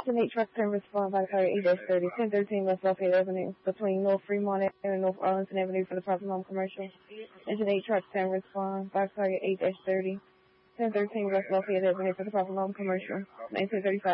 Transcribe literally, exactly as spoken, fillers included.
ten eight truck ten respond by car eight thirty, ten thirteen West Lafayette Avenue, between North Fremont Avenue and North Arlington Avenue for the proper home commercial. Engine eight truck ten respond by car eight thirty, ten thirteen West Lafayette Avenue for the proper home commercial, nineteen thirty-five.